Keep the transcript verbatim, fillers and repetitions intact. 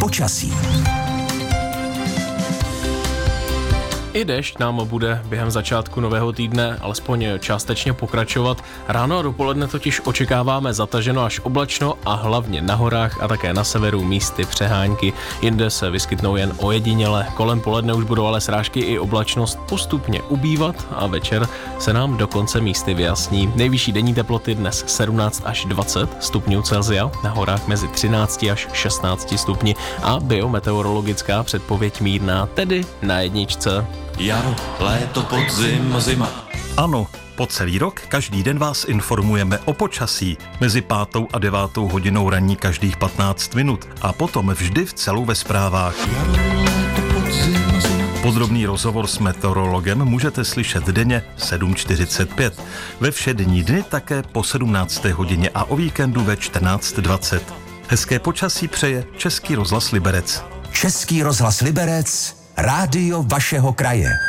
počasí. I déšť nám bude během začátku nového týdne alespoň částečně pokračovat. Ráno a dopoledne totiž očekáváme zataženo až oblačno a hlavně na horách a také na severu místy přehánky. Jinde se vyskytnou jen ojediněle. Kolem poledne už budou ale srážky i oblačnost postupně ubývat a večer se nám dokonce místy vyjasní. Nejvyšší denní teploty dnes sedmnáct až dvacet stupňů Celsia, na horách mezi třináct až šestnáct stupni a biometeorologická předpověď mírná, tedy na jedničce. Jaro, léto, podzim, zima. Ano, po celý rok každý den vás informujeme o počasí mezi pátou a devátou hodinou ranní každých patnáct minut a potom vždy v celu ve zprávách. Jaro, léto, podzim, zima. Podrobný rozhovor s meteorologem můžete slyšet denně v sedm čtyřicet pět. Ve všední dny také po sedmnácté hodině a o víkendu ve čtrnáct dvacet. Hezké počasí přeje Český rozhlas Liberec. Český rozhlas Liberec, rádio vašeho kraje.